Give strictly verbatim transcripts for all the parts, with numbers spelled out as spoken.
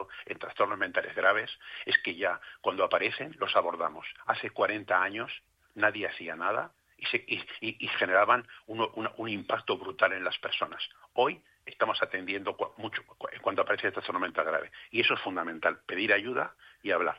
apareciendo en trastornos mentales graves, es que ya cuando aparecen los abordamos. Hace cuarenta años nadie hacía nada y, se, y, y, y generaban un, un, un impacto brutal en las personas. Hoy estamos atendiendo mucho cuando aparece el trastorno mental grave. Y eso es fundamental, pedir ayuda y hablar.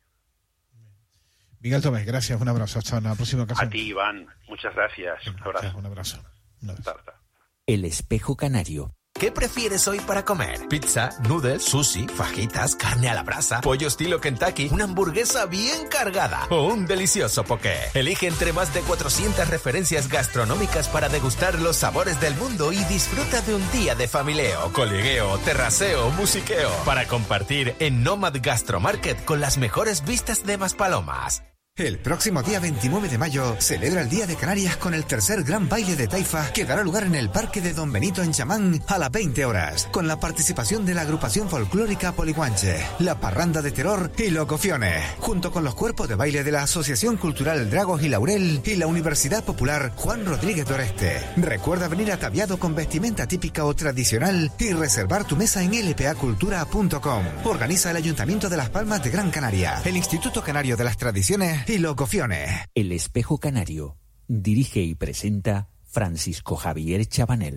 Miguel Tomé, gracias, un abrazo, hasta una próxima ocasión. A ti, Iván, muchas gracias. Un abrazo. Un abrazo. Un abrazo. El espejo canario. ¿Qué prefieres hoy para comer? ¿Pizza, noodles, sushi, fajitas, carne a la brasa, pollo estilo Kentucky, una hamburguesa bien cargada o un delicioso poké? Elige entre más de cuatrocientas referencias gastronómicas para degustar los sabores del mundo y disfruta de un día de familieo, colegueo, terraceo, musiqueo para compartir en Nomad Gastromarket con las mejores vistas de Maspalomas. El próximo día veintinueve de mayo celebra el Día de Canarias con el tercer gran baile de Taifa que dará lugar en el Parque de Don Benito en Chamán a las veinte horas, con la participación de la agrupación folclórica Poliguanche, la Parranda de Terror y Locofiones, junto con los cuerpos de baile de la Asociación Cultural Dragos y Laurel y la Universidad Popular Juan Rodríguez de Oreste. Recuerda venir ataviado con vestimenta típica o tradicional y reservar tu mesa en l p a cultura punto com. Organiza el Ayuntamiento de Las Palmas de Gran Canaria, el Instituto Canario de las Tradiciones y Locofiones. El espejo canario. Dirige y presenta Francisco Javier Chabanel.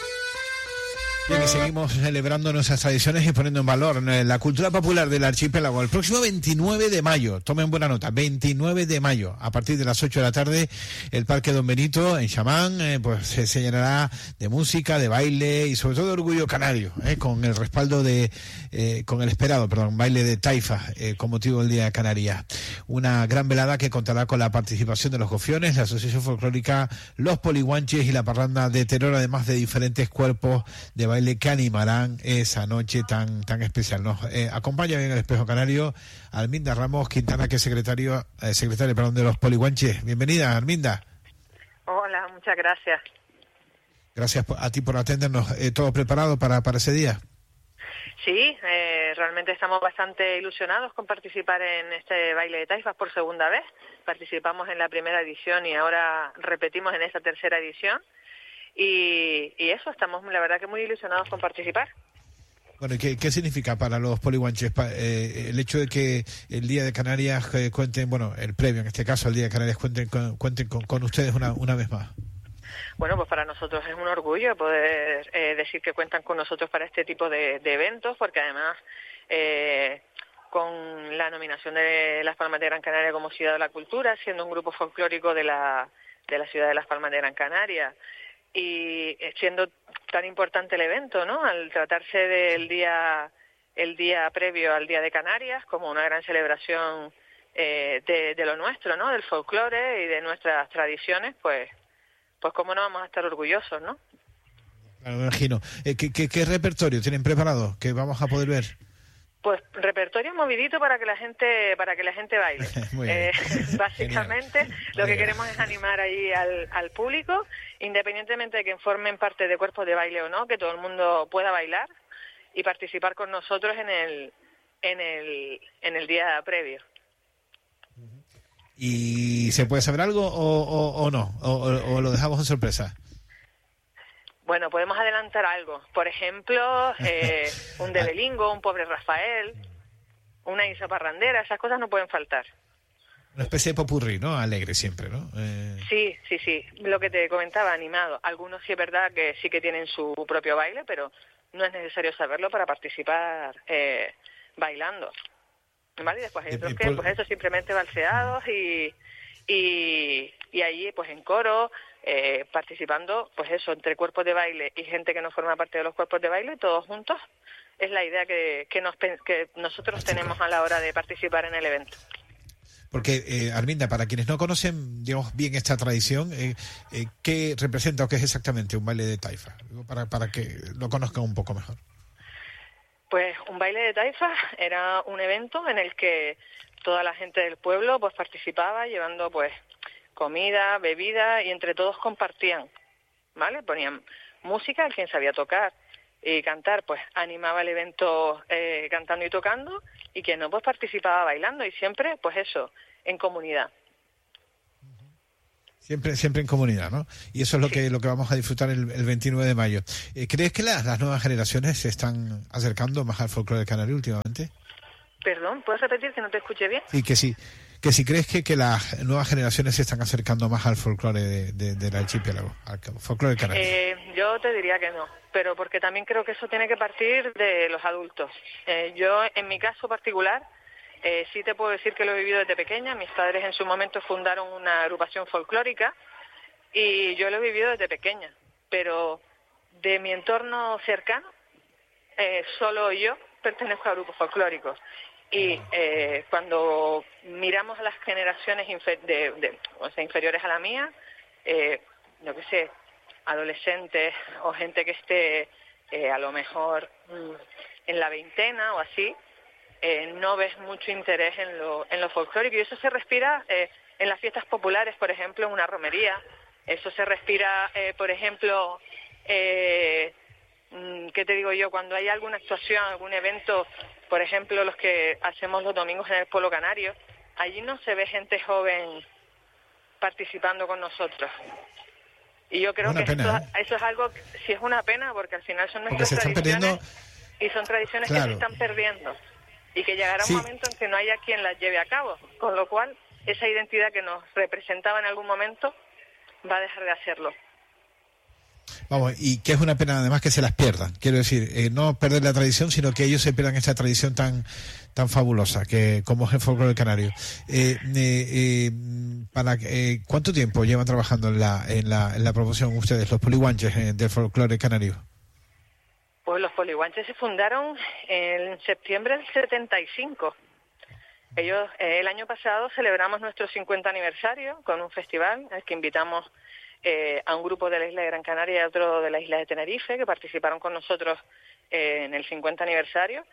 Bien, y seguimos celebrando nuestras tradiciones y poniendo en valor la cultura popular del archipiélago. El próximo veintinueve de mayo, tomen buena nota, veintinueve de mayo, a partir de las ocho de la tarde, el Parque Don Benito en Chamán, eh, pues se, se llenará de música, de baile y sobre todo de orgullo canario, eh, con el respaldo de, eh, con el esperado, perdón, baile de Taifa, eh, con motivo del Día de Canarias. Una gran velada que contará con la participación de los Gofiones, la Asociación Folclórica, los Poliguanches y la Parranda de Terror, además de diferentes cuerpos de baile que animarán esa noche tan tan especial. Nos eh, acompaña en el espejo canario Arminda Ramos Quintana, que es secretario eh, secretaria perdón, de los Poliguanches. Bienvenida, Arminda. Hola, muchas gracias. Gracias a ti por atendernos. Eh, ¿Todo preparado para, para ese día? Sí, eh, realmente estamos bastante ilusionados con participar en este baile de Taifas por segunda vez. Participamos en la primera edición y ahora repetimos en esta tercera edición. Y, y eso, estamos la verdad que muy ilusionados con participar. Bueno, ¿qué, qué significa para los poliguanches eh, el hecho de que el Día de Canarias eh, cuenten, bueno, el previo, en este caso el Día de Canarias, cuenten con, cuenten con, con ustedes una, una vez más? Bueno, pues para nosotros es un orgullo poder eh, decir que cuentan con nosotros para este tipo de, de eventos, porque además eh, con la nominación de Las Palmas de Gran Canaria como Ciudad de la Cultura, siendo un grupo folclórico de la, de la ciudad de Las Palmas de Gran Canaria, y siendo tan importante el evento, ¿no? Al tratarse del día, el día previo al Día de Canarias, como una gran celebración eh, de, de lo nuestro, ¿no? Del folclore y de nuestras tradiciones, pues, pues cómo no vamos a estar orgullosos, ¿no? Claro, me imagino. Eh, ¿qué, qué, ¿Qué repertorio tienen preparado que vamos a poder ver? Pues repertorio movidito para que la gente para que la gente baile. eh, básicamente Genial. Lo que queremos es animar ahí al, al público, independientemente de que formen parte de cuerpos de baile o no, que todo el mundo pueda bailar y participar con nosotros en el en el en el día previo. ¿Y se puede saber algo o, o, o no? O, o, ¿O lo dejamos en sorpresa? Bueno, podemos adelantar algo. Por ejemplo, eh, un de Belingo, un pobre Rafael, una Isa Parrandera, esas cosas no pueden faltar. Una especie de popurrí, ¿no? Alegre siempre, ¿no? Eh... Sí, sí, sí. Lo que te comentaba, animado. Algunos sí es verdad que sí que tienen su propio baile, pero no es necesario saberlo para participar eh, bailando. ¿Vale? Y después hay otros que, pues eso, simplemente balseados y, y, y allí, pues en coro... Eh, participando, pues eso, entre cuerpos de baile y gente que no forma parte de los cuerpos de baile, todos juntos, es la idea que, que, nos, que nosotros tenemos a la hora de participar en el evento. Porque, eh, Arminda, para quienes no conocen, digamos, bien esta tradición, eh, eh, ¿qué representa o qué es exactamente un baile de Taifa? Para, para que lo conozcan un poco mejor. Pues un baile de Taifa era un evento en el que toda la gente del pueblo pues participaba llevando pues comida, bebida, y entre todos compartían, ¿vale? Ponían música, quien sabía tocar y cantar, pues animaba el evento eh, cantando y tocando, y quien no, pues participaba bailando, y siempre, pues eso, en comunidad. Siempre, siempre en comunidad, ¿no? Y eso es lo sí. que lo que vamos a disfrutar el, el veintinueve de mayo. Eh, ¿Crees que las, las nuevas generaciones se están acercando más al folclore canario últimamente? Perdón, ¿puedes repetir que no te escuché bien? Sí, que sí. Que si crees que, que las nuevas generaciones se están acercando más al folclore de, de, del archipiélago, al folclore canario. Eh, yo te diría que no, pero porque también creo que eso tiene que partir de los adultos. Eh, yo, en mi caso particular, Eh, sí te puedo decir que lo he vivido desde pequeña. Mis padres en su momento fundaron una agrupación folclórica y yo lo he vivido desde pequeña. Pero de mi entorno cercano, eh, solo yo pertenezco a grupos folclóricos. Y eh, cuando miramos a las generaciones infer- de, de, o sea, inferiores a la mía, eh, no que sé, adolescentes o gente que esté eh, a lo mejor mmm, en la veintena o así, Eh, no ves mucho interés en lo, en lo folclórico, y eso se respira eh, en las fiestas populares, por ejemplo, en una romería. Eso se respira, eh, por ejemplo, eh, ¿qué te digo yo? Cuando hay alguna actuación, algún evento, por ejemplo, los que hacemos los domingos en el Pueblo Canario, allí no se ve gente joven participando con nosotros. Y yo creo que pena, esto, ¿eh? eso es algo, sí es una pena, porque al final son nuestras porque se están tradiciones perdiendo... y son tradiciones claro. que se están perdiendo. Y que llegará sí. un momento en que no haya quien las lleve a cabo, con lo cual esa identidad que nos representaba en algún momento va a dejar de hacerlo. Vamos, y que es una pena además que se las pierdan, quiero decir, eh, no perder la tradición, sino que ellos se pierdan esta tradición tan tan fabulosa que como es el folclore canario. Eh, eh, eh, para eh, ¿Cuánto tiempo llevan trabajando en la en la, en la promoción ustedes, los poliguanches eh, del folclore canario? Pues los poliguanches se fundaron en septiembre del setenta y cinco. Ellos, eh, el año pasado celebramos nuestro cincuenta aniversario con un festival al que invitamos eh, a un grupo de la isla de Gran Canaria y a otro de la isla de Tenerife, que participaron con nosotros eh, en el cincuenta aniversario.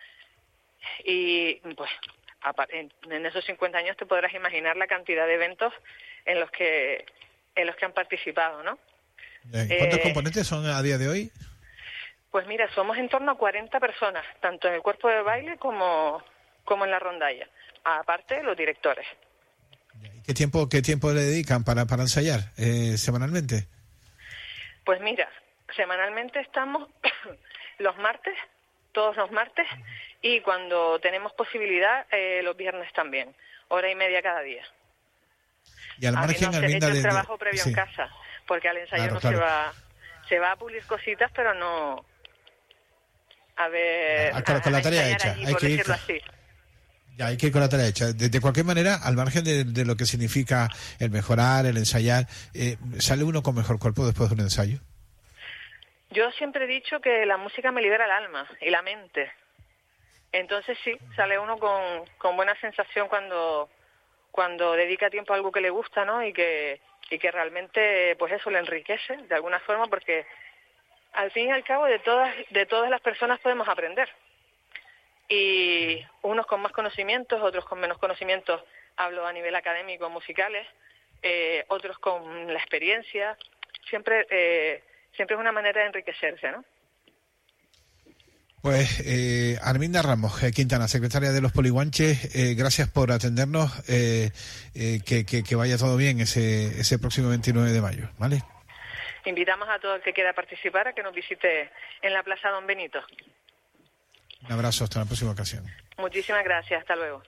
Y pues en esos cincuenta años te podrás imaginar la cantidad de eventos en los que en los que han participado, ¿no? ¿Cuántos eh, componentes son a día de hoy? Pues mira, somos en torno a cuarenta personas, tanto en el cuerpo de baile como, como en la rondalla, aparte de los directores. ¿Qué tiempo qué tiempo le dedican para, para ensayar eh, semanalmente? Pues mira, semanalmente estamos los martes, todos los martes, y cuando tenemos posibilidad, eh, los viernes también, hora y media cada día. Y al margen, al menos el de, trabajo previo sí. en casa, porque al ensayo claro, no claro. se va se va a pulir cositas, pero no a ver ah, claro, con la tarea hecha, allí, hay por que ir decirlo con, así. ya hay que ir con la tarea hecha. De, de cualquier manera, al margen de, de lo que significa el mejorar, el ensayar, eh, ¿sale uno con mejor cuerpo después de un ensayo? Yo siempre he dicho que la música me libera el alma y la mente. Entonces sí, sale uno con, con buena sensación cuando cuando dedica tiempo a algo que le gusta, ¿no? Y que y que realmente, pues eso, le enriquece de alguna forma, porque al fin y al cabo de todas de todas las personas podemos aprender. Y unos con más conocimientos, otros con menos conocimientos, hablo a nivel académico, musicales, eh, otros con la experiencia. Siempre eh, siempre es una manera de enriquecerse, ¿no? Pues eh, Arminda Ramos eh, Quintana, secretaria de los Poliguanches, eh, gracias por atendernos, eh, eh, que, que, que vaya todo bien ese, ese próximo veintinueve de mayo, ¿vale? Invitamos a todo el que quiera participar a que nos visite en la Plaza Don Benito. Un abrazo, hasta la próxima ocasión. Muchísimas gracias, hasta luego.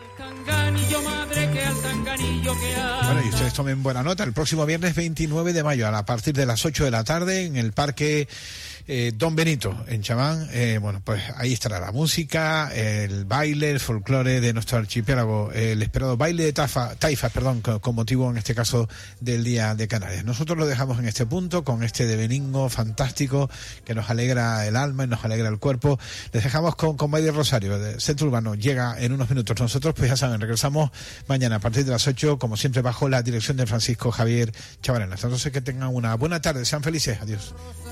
Bueno, y ustedes tomen buena nota, el próximo viernes veintinueve de mayo a partir de las ocho de la tarde en el Parque eh, Don Benito en Chamán, eh, bueno, pues ahí estará la música, el baile, el folclore de nuestro archipiélago, el esperado baile de taifa, taifas, perdón, con, con motivo en este caso del Día de Canarias. Nosotros lo dejamos en este punto con este de Benigno fantástico que nos alegra el alma y nos alegra el cuerpo. Les dejamos con, con Baile Rosario, de Centro Urbano, llega en unos minutos. Nosotros, pues ya saben, regresamos mañana a partir de las ocho, como siempre, bajo la dirección de Francisco Javier Chavarena. Entonces, que tengan una buena tarde, sean felices, adiós.